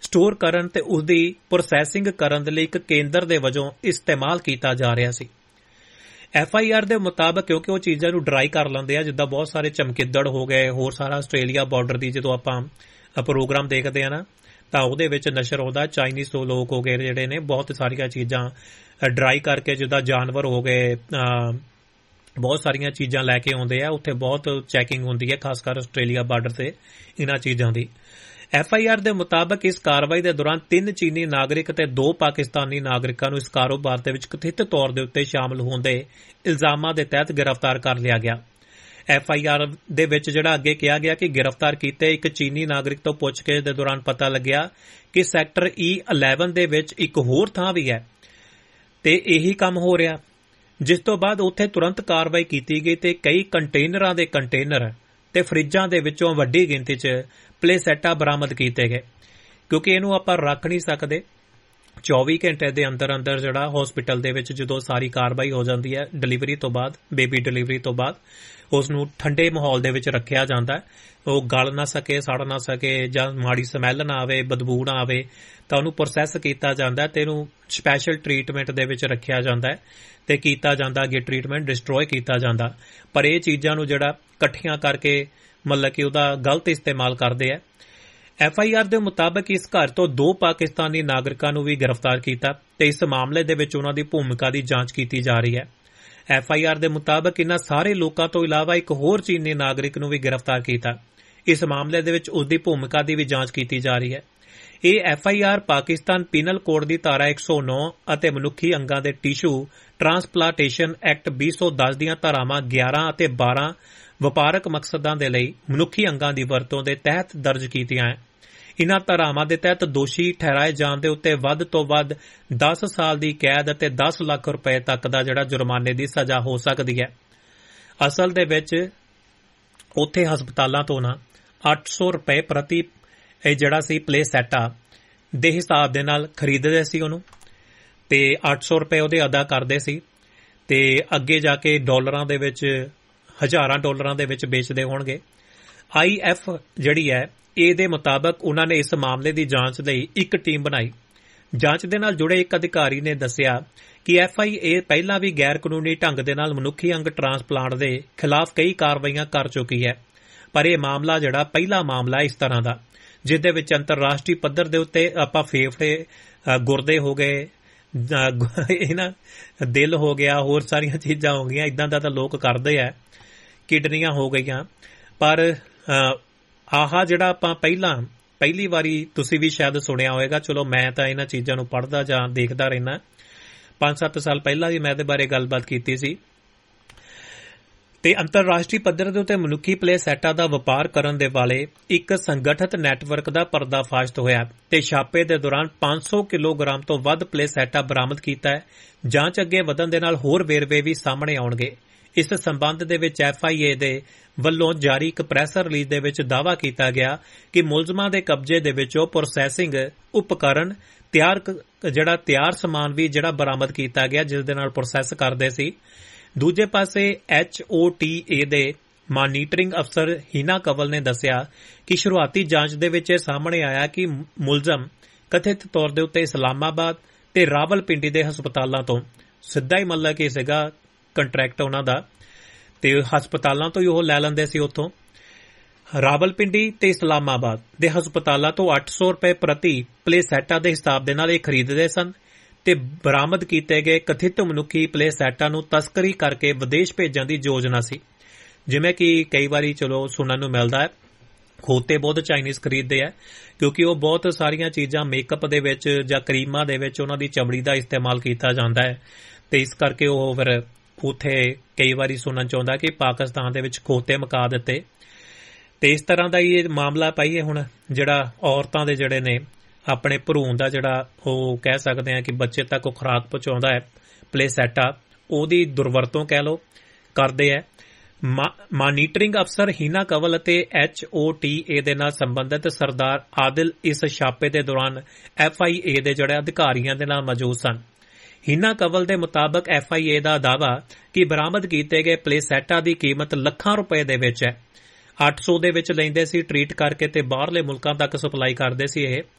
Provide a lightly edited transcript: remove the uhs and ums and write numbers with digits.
Store ਕਰਨ ਤੇ ਉਸਦੀ ਪ੍ਰੋਸੈਸਿੰਗ ਕਰਨ ਦੇ ਲਈ ਇੱਕ ਕੇਂਦਰ ਦੇ ਵਜੋਂ ਇਸਤੇਮਾਲ ਕੀਤਾ ਜਾ ਰਿਹਾ ਸੀ। FIR ਦੇ ਮੁਤਾਬਕ ਕਿਉਂਕਿ ਉਹ ਚੀਜ਼ਾਂ ਨੂੰ ਡਰਾਈ ਕਰ ਲੈਂਦੇ ਆ, ਜਿੱਦਾਂ ਬਹੁਤ ਸਾਰੇ ਚਮਕਿੱਦੜ ਹੋ ਗਏ, ਹੋਰ ਸਾਰਾ ਆਸਟ੍ਰੇਲੀਆ ਬਾਰਡਰ ਦੀ ਜਦੋਂ ਆਪਾਂ ਪ੍ਰੋਗਰਾਮ ਦੇਖਦੇ ਆ ਨਾ ਤਾਂ ਉਹਦੇ ਵਿੱਚ ਨਸ਼ਰ ਹੁੰਦਾ ਚਾਈਨੀਜ਼ ਲੋਕ ਹੋ ਗਏ ਜਿਹੜੇ ਨੇ ਬਹੁਤ ਸਾਰੀਆਂ ਚੀਜ਼ਾਂ ਡਰਾਈ ਕਰਕੇ, ਜਿੱਦਾਂ ਜਾਨਵਰ ਹੋ ਗਏ, ਬਹੁਤ ਸਾਰੀਆਂ ਚੀਜ਼ਾਂ ਲੈ ਕੇ ਆਉਂਦੇ ਆ। ਉੱਥੇ ਬਹੁਤ ਚੈਕਿੰਗ ਹੁੰਦੀ ਹੈ, ਖਾਸ ਕਰ ਆਸਟ੍ਰੇਲੀਆ ਬਾਰਡਰ ਤੇ ਇਹਨਾਂ ਚੀਜ਼ਾਂ ਦੀ। FIR ਦੇ ਮੁਤਾਬਕ ਇਸ ਕਾਰਵਾਈ ਦੇ ਦੌਰਾਨ 3 ਚੀਨੀ ਨਾਗਰਿਕ ਤੇ 2 ਪਾਕਿਸਤਾਨੀ ਨਾਗਰਿਕਾਂ ਨੂੰ ਇਸ ਕਾਰੋਬਾਰ ਦੇ ਵਿੱਚ ਕਥਿਤ ਤੌਰ ਦੇ ਉੱਤੇ ਸ਼ਾਮਲ ਹੋਣ ਦੇ ਇਲਜ਼ਾਮਾਂ ਦੇ ਤਹਿਤ ਗ੍ਰਿਫਤਾਰ ਕਰ ਲਿਆ ਗਿਆ। FIR ਦੇ ਵਿੱਚ ਜਿਹੜਾ ਅੱਗੇ ਕਿਹਾ ਗਿਆ ਕਿ ਗ੍ਰਿਫਤਾਰ ਕੀਤੇ ਇੱਕ ਚੀਨੀ ਨਾਗਰਿਕ ਤੋਂ ਪੁੱਛਗਿੱਛ ਦੇ ਦੌਰਾਨ ਪਤਾ ਲੱਗਿਆ ਕਿ ਸੈਕਟਰ E11 ਦੇ ਵਿੱਚ ਇੱਕ ਹੋਰ ਥਾਂ ਵੀ ਹੈ ਤੇ ਇਹੀ ਕੰਮ ਹੋ ਰਿਹਾ, ਜਿਸ ਤੋਂ ਬਾਅਦ ਉੱਥੇ ਤੁਰੰਤ ਕਾਰਵਾਈ ਕੀਤੀ ਗਈ ਤੇ ਕਈ ਕੰਟੇਨਰਾਂ ਦੇ ਕੰਟੇਨਰ ਤੇ ਫਰਿੱਜਾਂ ਦੇ ਵਿੱਚੋਂ ਵੱਡੀ ਗਿਣਤੀ 'ਚ ਪਲੇਸੈਟਾ ਬਰਾਮਦ ਕੀਤੇ ਗਏ, ਕਿਉਂਕਿ ਇਹਨੂੰ ਆਪਾਂ ਰੱਖ ਨਹੀਂ ਸਕਦੇ। 24 ਘੰਟੇ ਦੇ ਅੰਦਰ ਅੰਦਰ ਜਿਹੜਾ ਹਸਪੀਟਲ ਦੇ ਵਿੱਚ ਜਦੋਂ ਸਾਰੀ ਕਾਰਵਾਈ ਹੋ ਜਾਂਦੀ ਹੈ ਡਿਲੀਵਰੀ ਤੋਂ ਬਾਅਦ, ਬੇਬੀ ਡਿਲੀਵਰੀ ਤੋਂ ਬਾਅਦ, ਉਸ ਨੂੰ ਠੰਡੇ ਮਾਹੌਲ ਦੇ ਵਿੱਚ ਰੱਖਿਆ ਜਾਂਦਾ ਹੈ। ਉਹ ਗਲ ਨਾ ਸਕੇ, ਸੜ ਨਾ ਸਕੇ, ਜਾਂ ਮਾੜੀ ਸਮੈਲ ਨਾ ਆਵੇ, ਬਦਬੂ ਨਾ ਆਵੇ, ਤਾਂ ਉਹਨੂੰ ਪ੍ਰੋਸੈਸ ਕੀਤਾ ਜਾਂਦਾ ਤੇ ਇਹਨੂੰ ਸਪੈਸ਼ਲ ਟ੍ਰੀਟਮੈਂਟ ਦੇ ਵਿੱਚ ਰੱਖਿਆ ਜਾਂਦਾ ਤੇ ਕੀਤਾ ਜਾਂਦਾ ਅੱਗੇ ਟ੍ਰੀਟਮੈਂਟ ਡਿਸਟਰੋਏ ਕੀਤਾ ਜਾਂਦਾ। ਪਰ ਇਹ ਚੀਜ਼ਾਂ ਨੂੰ ਜਿਹੜਾ ਇਕੱਠੀਆਂ ਕਰਕੇ ਮਤਲਬ ਕਿ ਉਹਦਾ ਗਲਤ ਇਸਤੇਮਾਲ ਕਰਦੇ ਆ। FIR ਦੇ ਮੁਤਾਬਕ ਇਸ ਘਰ ਤੋਂ 2 ਪਾਕਿਸਤਾਨੀ ਨਾਗਰਿਕਾਂ ਨੂੰ ਵੀ ਗ੍ਰਿਫਤਾਰ ਕੀਤਾ ਤੇ ਇਸ ਮਾਮਲੇ ਦੇ ਵਿੱਚ ਉਹਨਾਂ ਦੀ ਭੂਮਿਕਾ ਦੀ ਜਾਂਚ ਕੀਤੀ ਜਾ ਰਹੀ ਹੈ। FIR ਦੇ ਮੁਤਾਬਕ ਇਨ੍ਹਾਂ ਸਾਰੇ ਲੋਕਾਂ ਤੋਂ ਇਲਾਵਾ ਇੱਕ ਹੋਰ ਚੀਨੀ ਨਾਗਰਿਕ ਨੂੰ ਵੀ ਗ੍ਰਿਫਤਾਰ ਕੀਤਾ। ਇਸ ਮਾਮਲੇ ਦੇ ਵਿੱਚ ਉਸ ਦੀ ਭੂਮਿਕਾ ਦੀ ਵੀ ਜਾਂਚ ਕੀਤੀ ਜਾ ਰਹੀ ਹੈ। ਇਹ FIR ਪਾਕਿਸਤਾਨ ਪੀਨਲ ਕੋਡ ਦੀ ਧਾਰਾ 109 ਅਤੇ ਮਨੁੱਖੀ ਅੰਗਾਂ ਦੇ ਟਿਸ਼ੂ ਟ੍ਰਾਂਸਪਲਾਂਟੇਸ਼ਨ ਐਕਟ 2010 ਦੀਆਂ ਧਾਰਾਵਾਂ 11 ਅਤੇ 12 ਵਪਾਰਕ ਮਕਸਦਾਂ ਦੇ ਲਈ ਮਨੁੱਖੀ ਅੰਗਾਂ ਦੀ ਵਰਤੋਂ ਦੇ ਤਹਿਤ ਦਰਜ ਕੀਤੀਆਂ ਹੈ। ਇਨ੍ਹਾਂ ਧਾਰਾਵਾਂ ਦੇ ਤਹਿਤ ਦੋਸ਼ੀ ਠਹਿਰਾਏ ਜਾਣ ਦੇ ਉੱਤੇ ਵੱਧ ਤੋਂ ਵੱਧ 10 ਸਾਲ ਦੀ ਕੈਦ ਅਤੇ 10 ਲੱਖ ਰੁਪਏ ਤੱਕ ਦਾ ਜਿਹੜਾ ਜੁਰਮਾਨੇ ਦੀ ਸਜ਼ਾ ਹੋ ਸਕਦੀ ਹੈ। ਅਸਲ ਦੇ ਵਿੱਚ ਉੱਥੇ ਹਸਪਤਾਲਾਂ ਤੋਂ ਨਾ 800 ਰੁਪਏ ਪ੍ਰਤੀ ਇਹ ਜਿਹੜਾ ਸੀ ਪਲੇਸੈਟਾ ਦੇ ਹਿਸਾਬ ਦੇ ਨਾਲ ਖਰੀਦਦੇ ਸੀ ਉਹਨੂੰ, ਤੇ 800 ਰੁਪਏ ਉਹਦੇ ਅਦਾ ਕਰਦੇ ਸੀ ਤੇ ਅੱਗੇ ਜਾ ਕੇ ਡਾਲਰਾਂ ਦੇ ਵਿੱਚ, ਹਜ਼ਾਰਾਂ ਡਾਲਰਾਂ ਦੇ ਵਿੱਚ ਵੇਚਦੇ ਹੋਣਗੇ। IF ਜਿਹੜੀ ਹੈ ਇਹਦੇ ਮੁਤਾਬਕ ਉਹਨਾਂ ਨੇ ਇਸ ਮਾਮਲੇ ਦੀ ਜਾਂਚ ਲਈ ਇੱਕ ਟੀਮ ਬਣਾਈ। ਜਾਂਚ ਦੇ ਨਾਲ ਜੁੜੇ ਇੱਕ ਅਧਿਕਾਰੀ ਨੇ ਦੱਸਿਆ ਕਿ FIA ਪਹਿਲਾਂ ਵੀ ਗੈਰ ਕਾਨੂੰਨੀ ਢੰਗ ਦੇ ਨਾਲ ਮਨੁੱਖੀ ਅੰਗ ਟ੍ਰਾਂਸਪਲਾਂਟ ਦੇ ਖਿਲਾਫ ਕਈ ਕਾਰਵਾਈਆਂ ਕਰ ਚੁੱਕੀ ਹੈ, ਪਰ ਇਹ ਮਾਮਲਾ ਜਿਹੜਾ ਪਹਿਲਾ ਮਾਮਲਾ ਇਸ ਤਰ੍ਹਾਂ ਦਾ ਜਿਸ ਦੇ ਵਿੱਚ ਅੰਤਰਰਾਸ਼ਟਰੀ ਪੱਧਰ ਦੇ ਉੱਤੇ ਆਪਾਂ ਫੇਫੜੇ, ਗੁਰਦੇ ਹੋ ਗਏ, ਇਹਨਾਂ ਦਿਲ ਹੋ ਗਿਆ, ਹੋਰ ਸਾਰੀਆਂ ਚੀਜ਼ਾਂ ਹੋ ਗਈਆਂ, ਇਦਾਂ ਦਾ ਤਾਂ ਲੋਕ ਕਰਦੇ ਆ, ਕਿਡਨੀਆਂ ਹੋ ਗਈਆਂ। ਪਰ ਆਹ ਜਿਹੜਾ ਆਪਾਂ ਪਹਿਲੀ ਵਾਰੀ ਤੁਸੀਂ ਵੀ ਸ਼ਾਇਦ ਸੁਣਿਆ ਹੋਵੇਗਾ, ਚਲੋ ਮੈਂ ਤਾਂ ਇਹਨਾਂ ਚੀਜ਼ਾਂ ਨੂੰ ਪੜ੍ਹਦਾ ਜਾਂ ਦੇਖਦਾ ਰਹਿਣਾ, 5-7 ਸਾਲ ਪਹਿਲਾਂ ਵੀ ਮੈਂ ਇਹਦੇ ਬਾਰੇ ਗੱਲਬਾਤ ਕੀਤੀ ਸੀ। ਤੇ ਅੰਤਰਰਾਸ਼ਟਰੀ ਪੱਧਰ ਦੇ ਉੱਤੇ ਮਨੁੱਖੀ ਪਲੇਸੈਟਾ ਦਾ ਵਪਾਰ ਕਰਨ ਦੇ ਵਾਲੇ ਇੱਕ ਸੰਗਠਿਤ ਨੈਟਵਰਕ ਦਾ ਪਰਦਾਫਾਸ਼ ਹੋਇਆ ਤੇ ਛਾਪੇ ਦੇ ਦੌਰਾਨ 500 ਕਿਲੋਗ੍ਰਾਮ ਤੋਂ ਵੱਧ ਪਲੇਸੈਟਾ ਬਰਾਮਦ ਕੀਤਾ ਹੈ। ਜਾਂਚ ਅੱਗੇ ਵਧਣ ਦੇ ਨਾਲ ਹੋਰ ਵੇਰਵੇ ਵੀ ਸਾਹਮਣੇ ਆਉਣਗੇ। ਇਸ ਸੰਬੰਧ ਦੇ ਵਿੱਚ FIA ਦੇ ਵੱਲੋਂ ਜਾਰੀ ਇੱਕ ਪ੍ਰੈਸ ਰਿਲੀਜ਼ ਦੇ ਵਿੱਚ ਦਾਅਵਾ ਕੀਤਾ ਗਿਆ ਕਿ ਮੁਲਜ਼ਮਾਂ ਦੇ ਕਬਜ਼ੇ ਦੇ ਵਿੱਚੋਂ ਪ੍ਰੋਸੈਸਿੰਗ ਉਪਕਰਨ, ਤਿਆਰ ਸਮਾਨ ਵੀ ਜਿਹੜਾ ਬਰਾਮਦ ਕੀਤਾ ਗਿਆ ਜਿਸ ਦੇ ਨਾਲ ਪ੍ਰੋਸੈਸ ਕਰਦੇ ਸੀ। ਦੂਜੇ ਪਾਸੇ HOTA ਦੇ ਮਾਨੀਟਰਿੰਗ ਅਫਸਰ ਹੀਨਾ ਕੰਵਲ ਨੇ ਦੱਸਿਆ ਕਿ ਸ਼ੁਰੂਆਤੀ ਜਾਂਚ ਦੇ ਵਿੱਚ ਇਹ ਸਾਹਮਣੇ ਆਇਆ ਕਿ ਮੁਲਜ਼ਮ ਕਥਿਤ ਤੌਰ ਦੇ ਉੱਤੇ ਇਸਲਾਮਾਬਾਦ ਤੇ ਰਾਵਲਪਿੰਡੀ ਦੇ ਹਸਪਤਾਲਾਂ ਤੋਂ ਸਿੱਧਾ ਹੀ ਮਤਲਬ ਕਿ ਸੀਗਾ ਕੰਟਰੈਕਟ ਉਹਨਾਂ ਦਾ, ਤੇ ਹਸਪਤਾਲਾਂ ਤੋਂ ਹੀ ਉਹ ਲੈ ਲੈਂਦੇ ਸੀ। ਉੱਥੋਂ ਰਾਵਲਪਿੰਡੀ ਤੇ ਇਸਲਾਮਾਬਾਦ ਦੇ ਹਸਪਤਾਲਾਂ ਤੋਂ 800 ਰੁਪਏ ਪ੍ਰਤੀ ਪਲੇਸੈਟਾ ਦੇ ਹਿਸਾਬ ਦੇ ਨਾਲ ਇਹ ਖਰੀਦਦੇ ਸਨ ਤੇ ਬਰਾਮਦ ਕੀਤੇ ਗਏ ਕਥਿਤ ਮਨੁੱਖੀ ਪਲੇਸੈਟਾ ਨੂੰ ਤਸਕਰੀ ਕਰਕੇ ਵਿਦੇਸ਼ ਭੇਜਣ ਦੀ ਯੋਜਨਾ ਸੀ। ਜਿਵੇਂ ਕਿ ਕਈ ਵਾਰੀ ਚਲੋ ਸੁਣਨ ਨੂੰ ਮਿਲਦਾ ਹੈ, ਖੋਤੇ ਬਹੁਤ ਚਾਈਨੀਜ਼ ਖਰੀਦਦੇ ਆ ਕਿਉਂਕਿ ਉਹ ਬਹੁਤ ਸਾਰੀਆਂ ਚੀਜ਼ਾਂ ਮੇਕਅਪ ਦੇ ਵਿੱਚ ਜਾਂ ਕਰੀਮਾਂ ਦੇ ਵਿੱਚ ਉਹਨਾਂ ਦੀ ਚਮੜੀ ਦਾ ਇਸਤੇਮਾਲ ਕੀਤਾ ਜਾਂਦਾ ਹੈ, ਤੇ ਇਸ ਕਰਕੇ ਉਹ ਫਿਰ ਉੱਥੇ ਕਈ ਵਾਰੀ ਸੁਣਨ ਚ ਆਉਂਦਾ ਕਿ ਪਾਕਿਸਤਾਨ ਦੇ ਵਿੱਚ ਖੋਤੇ ਮੁਕਾ ਦਿੱਤੇ। ਤੇ ਇਸ ਤਰ੍ਹਾਂ ਦਾ ਹੀ ਇਹ ਮਾਮਲਾ ਪਾਈਏ ਹੁਣ, ਜਿਹੜਾ ਔਰਤਾਂ ਦੇ ਜਿਹੜੇ ਨੇ ਆਪਣੇ ਭਰੂਣ ਦਾ ਜਿਹੜਾ ਉਹ ਕਹਿ ਸਕਦੇ ਆ ਕਿ ਬੱਚੇ ਤੱਕ ਉਹ ਖੁਰਾਕ ਪਹੁੰਚਾਉਂਦਾ ਹੈ ਪਲੇਸੈਟਾ, ਉਹਦੀ ਦੁਰਵਰਤੋਂ ਕਹਿ ਲਓ ਕਰਦੇ ਹੈ। ਮਾਨੀਟਰਿੰਗ ਅਫਸਰ ਹੀਨਾ ਕੰਵਲ ਅਤੇ HOTA ਦੇ ਨਾਲ ਸੰਬੰਧਿਤ ਸਰਦਾਰ ਆਦਿਲ ਇਸ ਛਾਪੇ ਦੇ ਦੌਰਾਨ FIA ਦੇ ਜਿਹੜੇ ਅਧਿਕਾਰੀਆਂ ਦੇ ਨਾਲ ਮੌਜੂਦ ਸਨ। ਹੀਨਾ ਕੰਵਲ ਦੇ ਮੁਤਾਬਕ FIA ਦਾ ਦਾਅਵਾ ਕਿ ਬਰਾਮਦ ਕੀਤੇ ਗਏ ਪਲੇਸੈਟਾ ਦੀ ਕੀਮਤ ਲੱਖਾਂ ਰੁਪਏ ਦੇ ਵਿੱਚ ਹੈ। 800 ਦੇ ਵਿੱਚ ਲੈਂਦੇ ਸੀ ਟ੍ਰੀਟ ਕਰਕੇ ਤੇ ਬਾਹਰਲੇ ਮੁਲਕਾਂ ਤੱਕ ਸਪਲਾਈ ਕਰਦੇ ਸੀ ਇਹ।